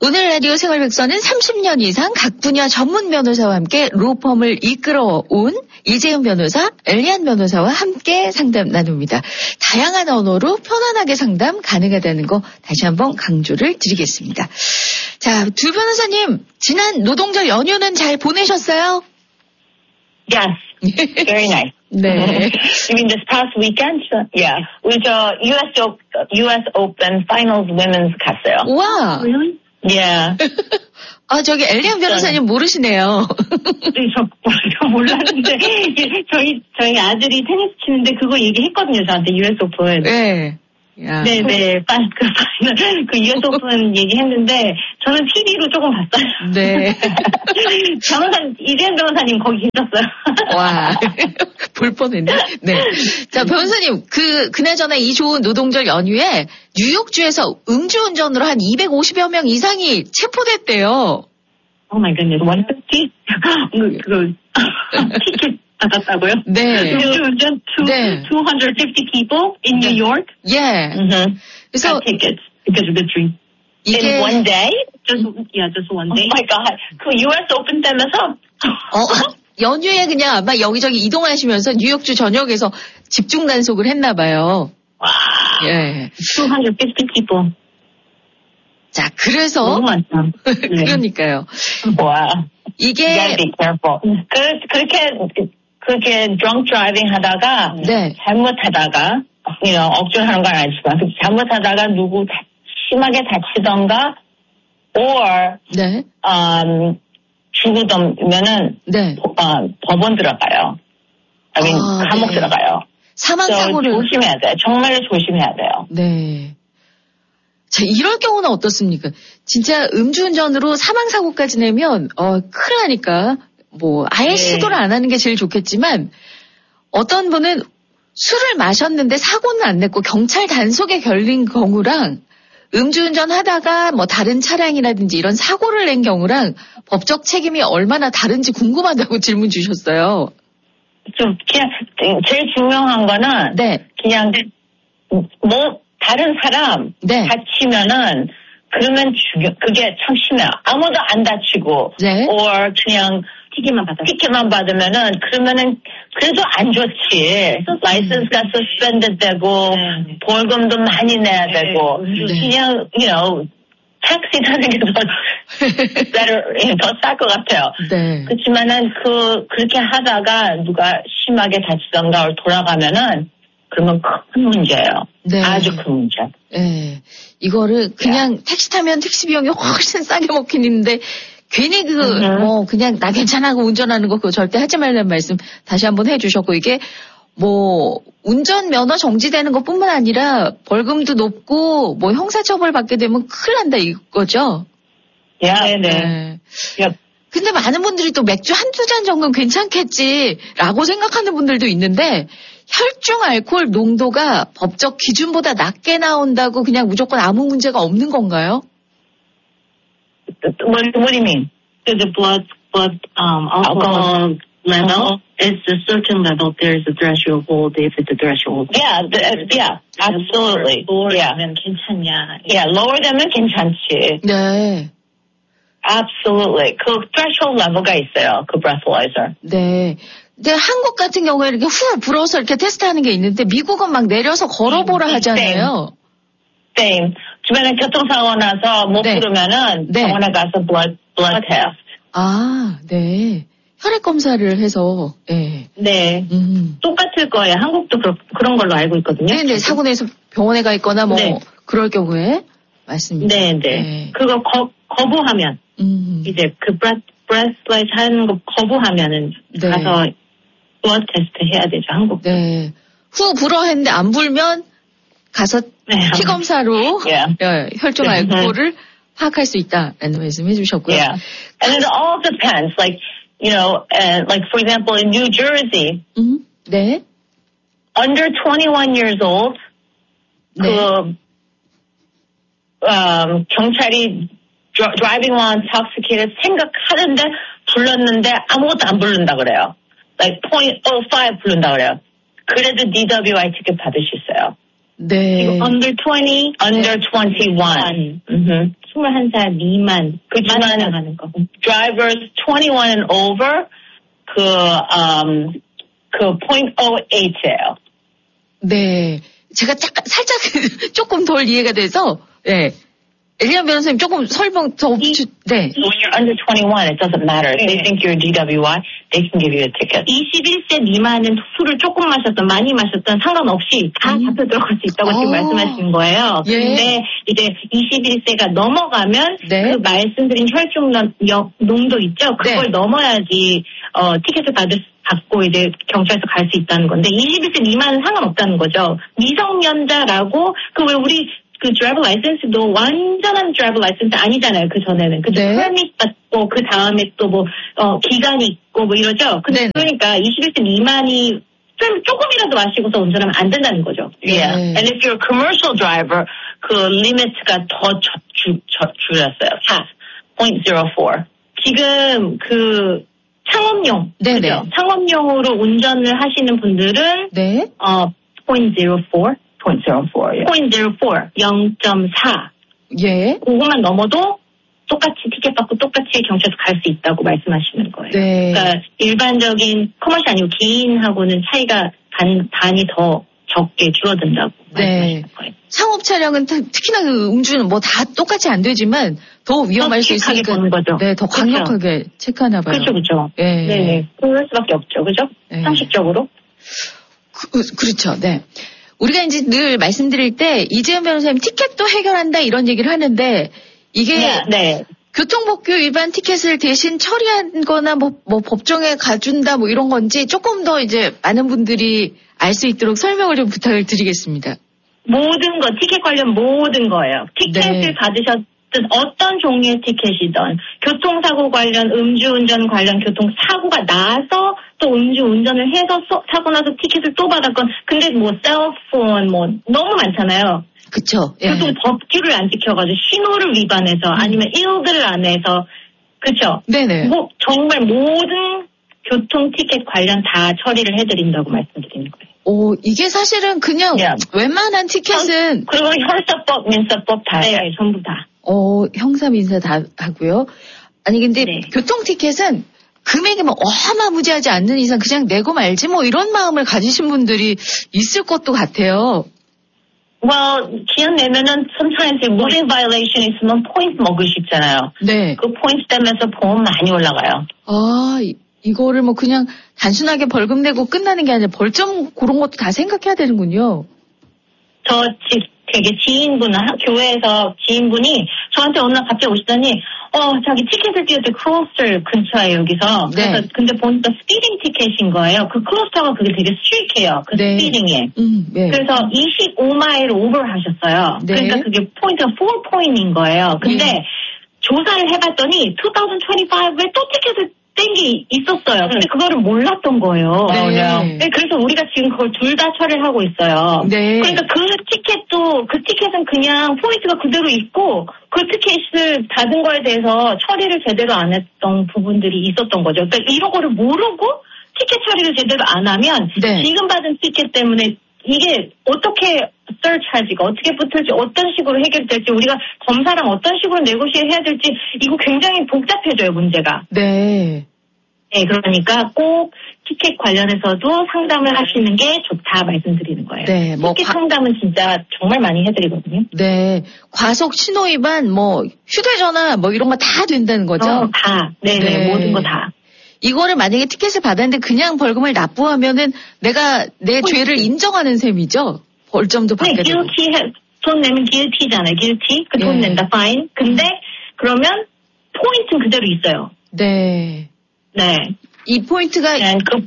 오늘 라디오 생활백서는 30년 이상 각 분야 전문 변호사와 함께 로펌을 이끌어온 이재훈 변호사, 엘리안 변호사와 함께 상담 나눕니다. 다양한 언어로 편안하게 상담 가능하다는 거 다시 한번 강조를 드리겠습니다. 자, 두 변호사님, 지난 노동절 연휴는 잘 보내셨어요? Yes, very nice. 네. You mean this past weekend? Yeah. 우리 US Open Finals Women's 갔어요. 와. Really? Yeah. 아, 저기 엘리안 변호사님 모르시네요. 네, 저 몰랐는데 저희 아들이 테니스 치는데 그거 얘기했거든요, 저한테 US Open. 네. 야. 네네, 그 US Open 얘기했는데 저는 TV로 조금 봤어요. 네. 이재현 변호사님 거기 계셨어요. 와, 볼 뻔했네. 네. 자, 변호사님, 그나저나 이 좋은 노동절 연휴에 뉴욕주에서 음주운전으로 한 250여 명 이상이 체포됐대요. Oh my goodness, 150? 티켓 받았다고요? 네. 음주운전 250 people in New York? 예. 그래서 got tickets because of the tree. In one day? Just one day. Oh my God. 그 US Open 때면서? 연휴에 그냥 아마 여기저기 이동하시면서 뉴욕주 전역에서 집중 단속을 했나 봐요. 와. 예. 250 people. 자, 그래서. 너무 많다. 그러니까요. 와. 이게. You gotta be careful. 그렇게 drunk driving 하다가. 네. 잘못하다가, 억지로 하는 건 아니지만, 잘못하다가 누구 심하게 다치던가, or, 네. 죽으면은, 네. 법원 들어가요. 감옥 네. 들어가요. 사망사고를. 조심해야 돼요. 정말로 조심해야 돼요. 네. 자, 이럴 경우는 어떻습니까? 진짜 음주운전으로 사망사고까지 내면, 큰일 나니까, 아예 네. 시도를 안 하는 게 제일 좋겠지만, 어떤 분은 술을 마셨는데 사고는 안 냈고 경찰 단속에 걸린 경우랑 음주운전 하다가 다른 차량이라든지 이런 사고를 낸 경우랑 법적 책임이 얼마나 다른지 궁금하다고 질문 주셨어요. 그냥 제일 중요한 거는 네. 그냥 다른 사람 네. 다치면은 그러면 그게 참 심해요. 아무도 안 다치고 네. or 그냥 티켓만 받으면은 그러면은 그래도 안 좋지. 라이선스가 suspended 되고 벌금도 많이 내야 되고 그냥 택시 타는 게 더 쌀 것 같아요. 네. 그렇지만은 그렇게 하다가 누가 심하게 다치던가 돌아가면은 그러면 큰 문제예요. 네. 아주 큰 문제. 네. 이거를 그냥 택시 타면 택시 비용이 훨씬 싸게 먹긴 있는데 괜히 그냥 나 괜찮아고 운전하는 거 그거 절대 하지 말라는 말씀 다시 한번 해주셨고, 이게 운전면허 정지되는 것 뿐만 아니라 벌금도 높고 형사처벌 받게 되면 큰일 난다 이거죠? 네네. 근데 많은 분들이 또 맥주 한두 잔 정도는 괜찮겠지라고 생각하는 분들도 있는데, 혈중 알코올 농도가 법적 기준보다 낮게 나온다고 그냥 무조건 아무 문제가 없는 건가요? What do you mean? So the blood alcohol level is a certain level. There's a threshold if it's a threshold. Yeah, absolutely. Lower 되면 괜찮냐? Yeah, lower 되면 괜찮지. 네. Absolutely. 그 threshold level가 있어요. 그 breathalyzer. 네. 근데 한국 같은 경우에 이렇게 후 불어서 이렇게 테스트하는 게 있는데 미국은 막 내려서 걸어보라 하잖아요. Same. 주변에 교통사고 나서 못 부르면은 병원에 가서 blood test. 아, 네. 혈액 검사를 해서, 네. 네. 똑같을 거예요. 한국도 그런 걸로 알고 있거든요. 네, 사고 내서 병원에 가 있거나 그럴 경우에 맞습니다. 네. 그거 거부하면 이제 그 breathalyzer 하는 거 거부하면은 가서 blood test 해야 되죠, 한국. 네. 후 불어 했는데 안 불면 가서 피 검사로 혈중 알코올을 파악할 수 있다라는 말씀해 주셨고요. Yeah. And it all depends. Like, like for example, in New Jersey, 네. under 21 years old, 경찰이 driving while intoxicated 생각하는데 불렀는데 아무것도 안 부른다 그래요. Like .05 부른다 그래요. 그래도 DWI 티켓 받을 수 있어요. 네. under 20, under 21. 21살 미만. 그렇지만 나가는 거. drivers 21 and over 그 0.08예요. 네. 제가 살짝 조금 덜 이해가 돼서, 네. 엘리안 변호사님 조금 설명 더 네. When you're under 21, it doesn't matter. If they think you're a DWI, they can give you a ticket. 21세 미만은 술을 조금 마셨던, 많이 마셨던 상관없이 다 잡혀 들어갈 수 있다고 지금 말씀하신 거예요. 예. 근데 이제 21세가 넘어가면 네. 그 말씀드린 혈중 농도 있죠? 그걸 넘어야지 티켓을 받고 이제 경찰서 갈 수 있다는 건데 21세 미만은 상관없다는 거죠. 미성년자라고 왜 우리 그 드라이버 라이센스도 완전한 드라이버 라이센스 아니잖아요. 그 전에는. 그죠? 퍼밋 받고 그 다음에 또 기간이 있고 이러죠. 근데 그러니까 21세 미만이 좀 조금이라도 마시고서 운전하면 안 된다는 거죠. Yeah. And if you're a commercial driver, 그 리미트가 더 줄였어요. 0.04. 지금 그 창업용. 네네. 그죠? 창업용으로 운전을 하시는 분들은 0.04. 0.04. 0.4. 예. 그것만 넘어도 똑같이 티켓 받고 똑같이 경찰서 갈 수 있다고 말씀하시는 거예요. 네. 그러니까 일반적인 커머셜 아니고 개인하고는 차이가 반이 더 적게 줄어든다고 말씀하시는 거예요. 상업 차량은 특히나 그 음주는 다 똑같이 안 되지만 더 위험할 수 있으니까 보는 거죠. 네, 더 강력하게 체크하나 봐요. 그렇죠. 네. 네. 그럴 수밖에 없죠. 그죠? 네. 상식적으로. 그렇죠. 네. 우리가 이제 늘 말씀드릴 때 이재현 변호사님 티켓도 해결한다 이런 얘기를 하는데 이게 교통법규 위반 티켓을 대신 처리한 거나 법정에 가준다 이런 건지 조금 더 이제 많은 분들이 알 수 있도록 설명을 좀 부탁을 드리겠습니다. 모든 거, 티켓 관련 모든 거예요. 티켓을 받으셨든 어떤 종류의 티켓이든 교통사고 관련, 음주운전 관련 교통사고가 나서 또 음주운전을 해서 사고 나서 티켓을 또 받았건 근데 셀폰 너무 많잖아요. 그쵸. 예. 교통 법규를 안 지켜가지고 신호를 위반해서 아니면 일들을 안 해서 그쵸. 네네. 정말 모든 교통 티켓 관련 다 처리를 해드린다고 말씀드리는 거예요. 이게 사실은 그냥 웬만한 티켓은 그리고 형사법, 민사법 다 네, 전부 다. 형사 민사 다 하고요. 아니 근데 교통 티켓은 금액이 어마무지하지 않는 이상 그냥 내고 말지 이런 마음을 가지신 분들이 있을 것도 같아요. Well, 기한 내면은 sometimes moving violation 있으면 포인트 먹을 수 있잖아요. 네. 그 포인트 때문에 보험 많이 올라가요. 이거를 그냥 단순하게 벌금 내고 끝나는 게 아니라 벌점 그런 것도 다 생각해야 되는군요. 저 되게 교회에서 지인분이 저한테 어느 날 갑자기 오시더니 자기 티켓을 띄울 때 크로스터 근처에 여기서 그래서 근데 보니까 스피딩 티켓인 거예요. 그 크로스터가 그게 되게 스트릭해요. 그 스피딩에. 그래서 25마일 오버하셨어요. 그러니까 그게 포인트가 4포인트인 거예요. 근데 조사를 해봤더니 2025에 또 티켓을 뗀 게 있었어요. 근데 그거를 몰랐던 거예요. 네, 그래서 우리가 지금 그걸 둘 다 처리를 하고 있어요. 그러니까 그 티켓은 그냥 포인트가 그대로 있고 그 티켓을 받은 거에 대해서 처리를 제대로 안 했던 부분들이 있었던 거죠. 그러니까 이런 거를 모르고 티켓 처리를 제대로 안 하면 지금 받은 티켓 때문에 이게 어떻게 서치하지가 어떻게 붙을지 어떤 식으로 해결될지 우리가 검사랑 어떤 식으로 네고시에 해야 될지 이거 굉장히 복잡해져요 문제가. 네, 그러니까 꼭 티켓 관련해서도 상담을 하시는 게 좋다 말씀드리는 거예요. 네, 티켓 상담은 진짜 정말 많이 해드리거든요. 네, 과속 신호 위반 휴대전화 이런 거 다 된다는 거죠? 다. 네, 모든 거 다. 이거를 만약에 티켓을 받았는데 그냥 벌금을 납부하면은 내가 내 죄를 인정하는 셈이죠? 벌점도 받게 되고. 돈 내면 guilty잖아요. guilty. 그 돈 낸다. fine. 근데 그러면 포인트는 그대로 있어요. 네. 이 포인트가 그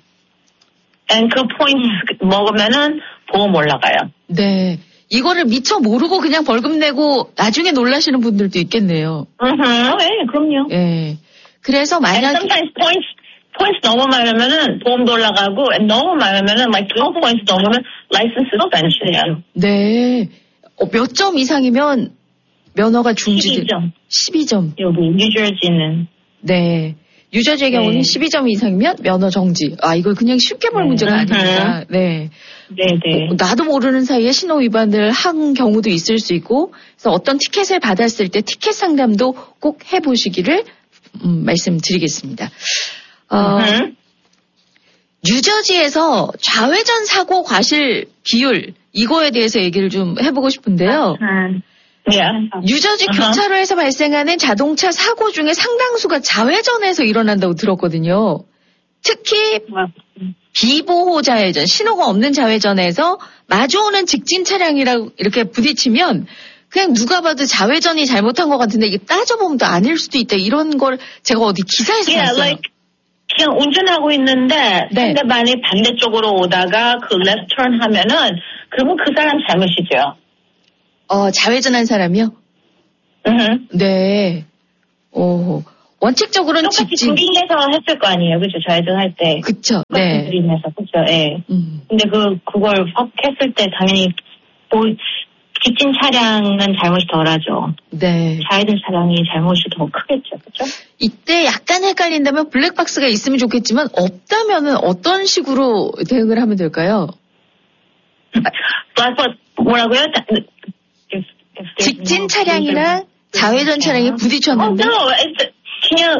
포인트 먹으면은 보험 올라가요. 네. 이거를 미처 모르고 그냥 벌금 내고 나중에 놀라시는 분들도 있겠네요. 네, 그럼요. 네. 그래서 만약에 sometimes 포인트 너무 많으면은 보험도 올라가고 너무 많으면은 2포인트 넘으면 라이센스 suspension이에요. 네. 몇 점 이상이면 면허가 중지. 12점. 12점. 여기 뉴저지는. 네. 뉴저지의 경우는 12점 이상이면 면허 정지. 아, 이걸 그냥 쉽게 볼 문제가 아닙니다. 네. 네네. 나도 모르는 사이에 신호 위반을 한 경우도 있을 수 있고, 그래서 어떤 티켓을 받았을 때 티켓 상담도 꼭 해보시기를 말씀드리겠습니다. 뉴저지에서 좌회전 사고 과실 비율, 이거에 대해서 얘기를 좀 해보고 싶은데요. 뉴저지 교차로에서 발생하는 자동차 사고 중에 상당수가 좌회전에서 일어난다고 들었거든요. 특히 비보호 좌회전, 신호가 없는 좌회전에서 마주오는 직진 차량이라고 이렇게 부딪히면 그냥 누가 봐도 좌회전이 잘못한 것 같은데 이게 따져보면 또 아닐 수도 있다. 이런 걸 제가 어디 기사에서 봤어요. 그냥 운전하고 있는데 상대방이 반대쪽으로 오다가 그 left turn 하면은 그러면 그 사람 잘못이죠. 좌회전한 사람이요? 네. 원칙적으로는 직진. 그린에서 했을 거 아니에요, 그죠? 좌회전할 때. 그쵸. 네. 그린에서, 그죠? 예. 근데 그걸 확 했을 때 당연히 직진 차량은 잘못이 덜하죠. 네. 좌회전 차량이 잘못이 더 크겠죠, 그죠? 이때 약간 헷갈린다면 블랙박스가 있으면 좋겠지만 없다면은 어떤 식으로 대응을 하면 될까요? 뭐라고요? 직진 차량이랑 좌회전 차량이 부딪혔는데. 그냥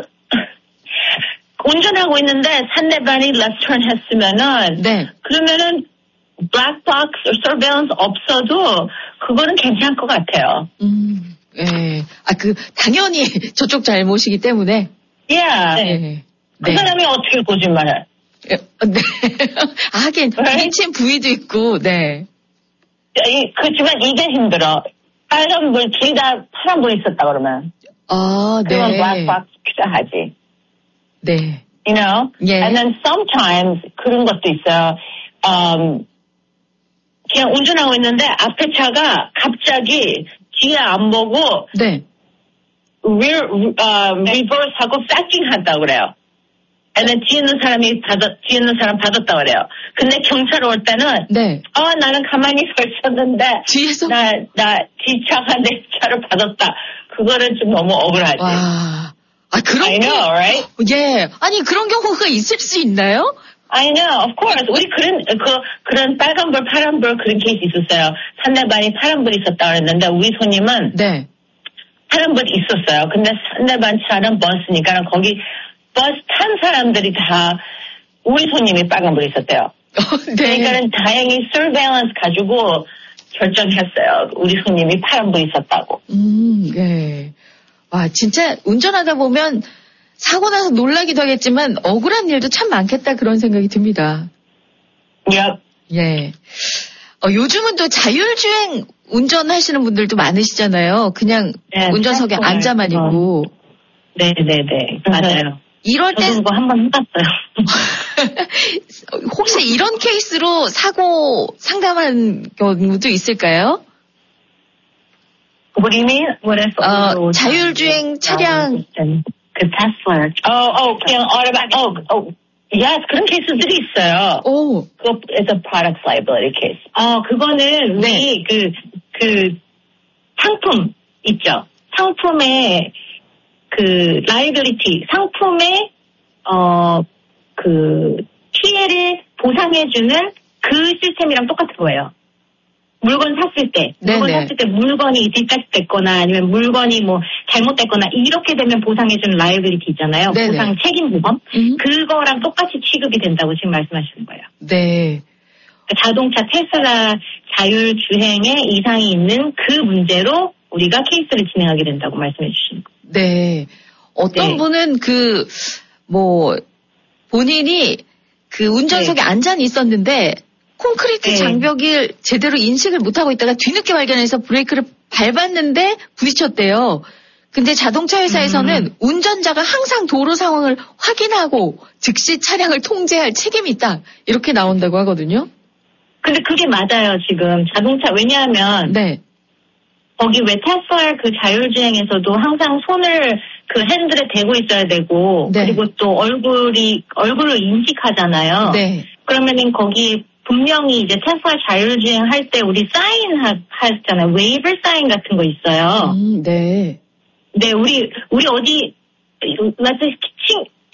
운전하고 있는데 상대방이 left turn 했으면은 그러면은 black box surveillance 없어도 그거는 괜찮을 것 같아요. 예. 당연히 저쪽 잘못이기 때문에. 네. 그 사람이 어떻게 거짓말을? 네. 하긴 민침 부위도 있고. 네. 그렇지만 이게 힘들어. 빨간불 둘 다 파란불 있었다 그러면. 네. 그러면 black box 필요하지. 네. You know? And then sometimes 그런 것도 있어요. 그냥 운전하고 있는데 앞에 차가 갑자기 뒤에 안 보고 reverse하고 fetching 한다고 그래요. And then 뒤에 있는 사람 받았다 그래요. 근데 경찰 올 때는 나는 가만히 서 있었는데 뒤에서 나 뒷차가 내 차를 받았다. 그거는 좀 너무 억울하지. 와. 그런 I know, right? 예. 아니 그런 경우가 있을 수 있나요? I know, of course. 우리 그런 빨간불, 파란불 그런 케이스 있었어요. 상대방이 파란불이 있었다 그랬는데 우리 손님은 파란불이 있었어요. 근데 상대방 차는 버스니까 거기 버스 탄 사람들이 다 우리 손님이 빨간불이 있었대요. 그러니까는 다행히 surveillance 가지고 결정했어요. 우리 손님이 파란불이 있었다고. 네. 와, 진짜 운전하다 보면 사고 나서 놀라기도 하겠지만 억울한 일도 참 많겠다 그런 생각이 듭니다. 예. 요즘은 또 자율주행 운전하시는 분들도 많으시잖아요. 그냥 운전석에 앉아만 있고. 네네네. 맞아요. 이럴 때 저도 한번 해봤어요. 혹시 이런 케이스로 사고 상담한 경우도 있을까요? What do you mean? 자율주행 차량. 그 테슬라. 그냥 yes, 그런 케이스들이 있어요. 그거 is a product liability case. 그거는 우리 그 상품 있죠. 상품의 그 liability, 상품의 그 피해를 보상해주는 그 시스템이랑 똑같은 거예요. 물건 샀을 때, 물건이 뒷값됐거나 아니면 물건이 뭐 잘못됐거나 이렇게 되면 보상해주는 라이어빌리티 있잖아요. 보상 책임 보험. 그거랑 똑같이 취급이 된다고 지금 말씀하시는 거예요. 네. 자동차 테슬라 자율주행에 이상이 있는 그 문제로 우리가 케이스를 진행하게 된다고 말씀해 주시는 거예요. 네. 어떤 분은 본인이 그 운전석에 앉아 있었는데 콘크리트 장벽을 제대로 인식을 못하고 있다가 뒤늦게 발견해서 브레이크를 밟았는데 부딪혔대요. 근데 자동차 회사에서는 운전자가 항상 도로 상황을 확인하고 즉시 차량을 통제할 책임이 있다. 이렇게 나온다고 하거든요. 근데 그게 맞아요, 지금. 자동차, 왜냐하면 거기 왜 테슬라 그 자율주행에서도 항상 손을 그 핸들에 대고 있어야 되고 그리고 또 얼굴을 인식하잖아요. 그러면은 거기 분명히 이제 테슬라 자율주행 할 때 우리 사인 하잖아요. 웨이버 사인 같은 거 있어요. 네, 우리 어디, let's say,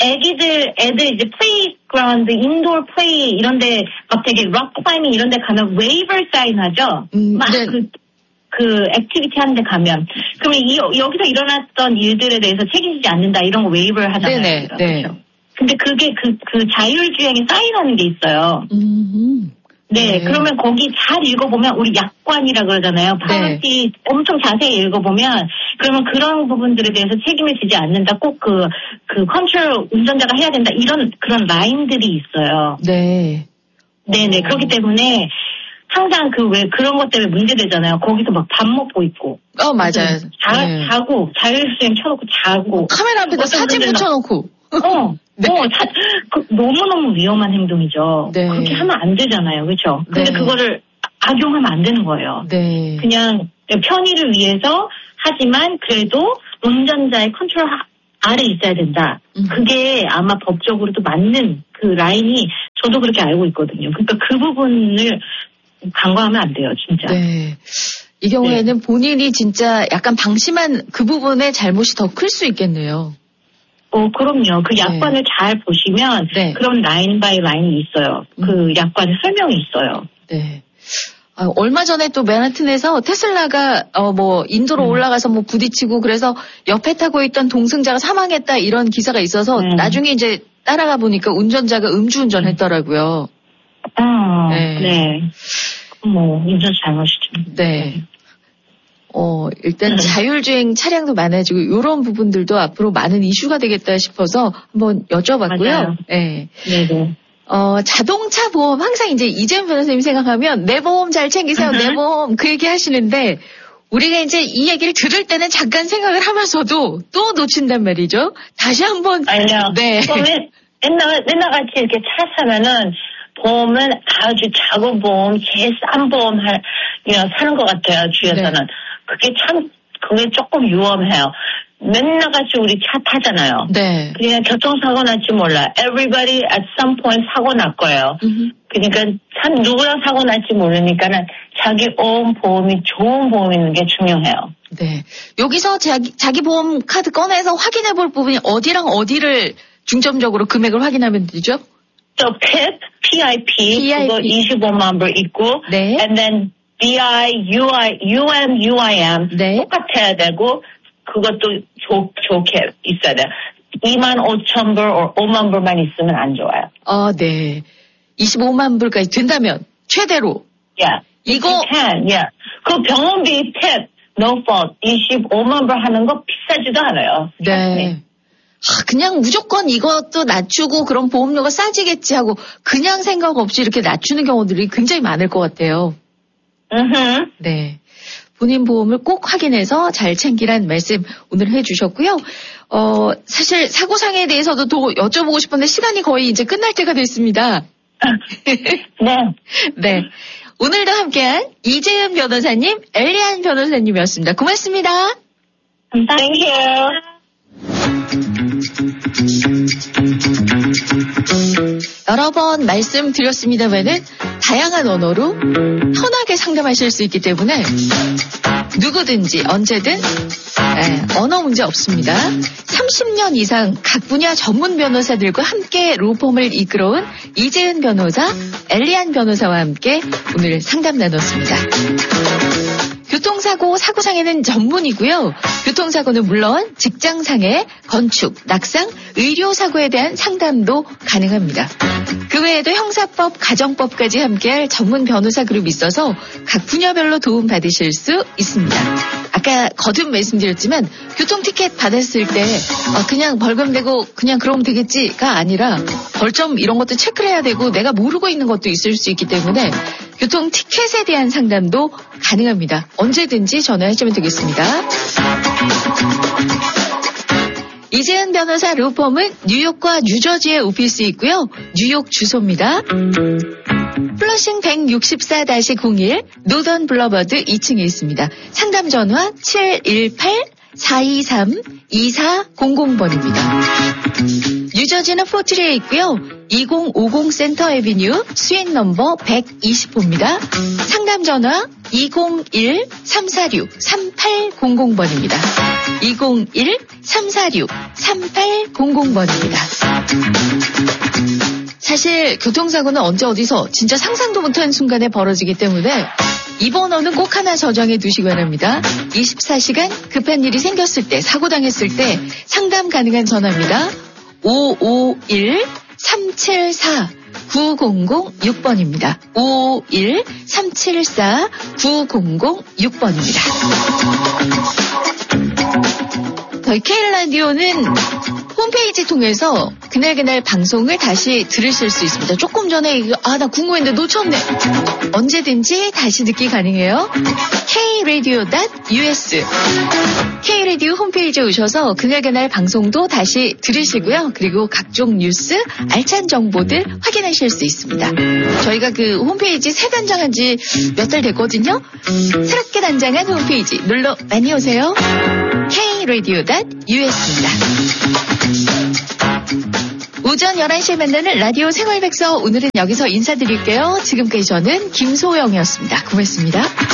애들 이제 플레이그라운드, 인도어 플레이 이런데 막 되게 락 클라이밍 이런데 가면 웨이버 사인 하죠. 막 네. 그 액티비티 하는데 가면 그러면 여기서 일어났던 일들에 대해서 책임지지 않는다 이런 거 웨이버 하잖아요. 네네. 네. 근데 그게 그 자율주행에 사인하는 게 있어요. 네, 그러면 거기 잘 읽어보면 우리 약관이라 그러잖아요. 파우치 엄청 자세히 읽어보면 그러면 그런 부분들에 대해서 책임을 지지 않는다. 꼭 그 컨트롤 운전자가 해야 된다. 이런 그런 라인들이 있어요. 네. 네네. 그렇기 때문에 항상 왜 그런 것 때문에 문제되잖아요. 거기서 막 밥 먹고 있고. 맞아요. 자고 자율주행 켜놓고 자고. 카메라 앞에다 사진 붙여놓고. 네. 너무너무 위험한 행동이죠. 네. 그렇게 하면 안 되잖아요. 그렇죠? 근데 네. 그거를 악용하면 안 되는 거예요. 네. 그냥 편의를 위해서 하지만 그래도 운전자의 컨트롤 아래 있어야 된다. 그게 아마 법적으로도 맞는 그 라인이 저도 그렇게 알고 있거든요. 그러니까 그 부분을 간과하면 안 돼요. 진짜. 네. 이 경우에는 본인이 진짜 약간 방심한 그 부분의 잘못이 더 클 수 있겠네요. 그럼요. 그 약관을 잘 보시면 그런 라인 바이 라인이 있어요. 그 약관에 설명이 있어요. 네. 얼마 전에 또 맨하튼에서 테슬라가 인도로 올라가서 부딪히고 그래서 옆에 타고 있던 동승자가 사망했다 이런 기사가 있어서 나중에 이제 따라가 보니까 운전자가 음주운전 했더라고요. 네. 운전 잘못이죠. 네. 일단 자율주행 차량도 많아지고 이런 부분들도 앞으로 많은 이슈가 되겠다 싶어서 한번 여쭤봤고요. 맞아요. 네. 네네. 자동차 보험 항상 이제 이재훈 변호사님 생각하면 내 보험 잘 챙기세요. 내 보험 그 얘기 하시는데 우리가 이제 이 얘기를 들을 때는 잠깐 생각을 하면서도 또 놓친단 말이죠. 다시 한번. 아니요. 네. 맨날 같이 이렇게 차 사면은 보험은 아주 작은 보험, 제일 싼 보험 사는 것 같아요. 주위에서는. 네. 그게 조금 위험해요. 맨날 같이 우리 차 타잖아요. 네. 그냥 교통사고 날지 몰라. Everybody at some point 사고 날 거예요. 그러니까 누구랑 사고 날지 모르니까는 자기 오wn 보험이 좋은 보험 있는 게 중요해요. 네. 여기서 자기 보험 카드 꺼내서 확인해 볼 부분이 어디랑 어디를 중점적으로 금액을 확인하면 되죠? PIP 그거 25만 불 있고, 네. and then UIM 네. 똑같아야 되고, 그것도 좋게 있어야 돼요. 25,000불, 5만 불만 있으면 안 좋아요. 네. 25만 불까지 된다면, 최대로. Yeah. 이거. 그 병원비 팁, no fault. 25만 불 하는 거 비싸지도 않아요. 네. 그냥 무조건 이것도 낮추고 그럼 보험료가 싸지겠지 하고 그냥 생각 없이 이렇게 낮추는 경우들이 굉장히 많을 것 같아요. 네. 본인 보험을 꼭 확인해서 잘 챙기란 말씀 오늘 해주셨고요. 사실 사고상에 대해서도 더 여쭤보고 싶은데 시간이 거의 이제 끝날 때가 됐습니다. 네. 네. 오늘도 함께한 이재훈 변호사님, 엘리안 변호사님이었습니다. 고맙습니다. Thank you. 여러 번 말씀드렸습니다만은 다양한 언어로 편하게 상담하실 수 있기 때문에 누구든지 언제든 언어 문제 없습니다. 30년 이상 각 분야 전문 변호사들과 함께 로펌을 이끌어온 이재훈 변호사, 엘리안 변호사와 함께 오늘 상담 나눴습니다. 교통사고, 사고상해는 전문이고요. 교통사고는 물론 직장상해, 건축, 낙상, 의료사고에 대한 상담도 가능합니다. 그 외에도 형사법, 가정법까지 함께할 전문 변호사 그룹이 있어서 각 분야별로 도움 받으실 수 있습니다. 아까 거듭 말씀드렸지만 교통 티켓 받았을 때 그냥 벌금 내고 그냥 그러면 되겠지가 아니라 벌점 이런 것도 체크를 해야 되고 내가 모르고 있는 것도 있을 수 있기 때문에 교통 티켓에 대한 상담도 가능합니다. 언제든지 전화하시면 되겠습니다. 이재훈 변호사 로펌은 뉴욕과 뉴저지에 오피스 있고요. 뉴욕 주소입니다. 플러싱 164-01 노던 블러버드 2층에 있습니다. 상담 전화 718-423-2400번입니다. 뉴저지는 포트리에 있고요. 2050 센터 에비뉴 스윗 넘버 120호입니다. 상담 전화 201-346-3800번입니다. 201-346-3800번입니다. 사실 교통사고는 언제 어디서 진짜 상상도 못한 순간에 벌어지기 때문에 이 번호는 꼭 하나 저장해 두시기 바랍니다. 24시간 급한 일이 생겼을 때, 사고 당했을 때 상담 가능한 전화입니다. 551-374-9006번입니다. 551-374-9006번입니다. 저희 K라디오는 홈페이지 통해서 그날 방송을 다시 들으실 수 있습니다. 조금 전에 나 궁금했는데 놓쳤네. 언제든지 다시 듣기 가능해요. kradio.us K라디오 홈페이지에 오셔서 그날 방송도 다시 들으시고요. 그리고 각종 뉴스, 알찬 정보들 확인하실 수 있습니다. 저희가 그 홈페이지 새 단장한 지 몇 달 됐거든요. 새롭게 단장한 홈페이지 놀러 많이 오세요. kradio.us입니다. 오전 11시에 만나는 라디오 생활백서 오늘은 여기서 인사드릴게요. 지금까지 저는 김소영이었습니다. 고맙습니다.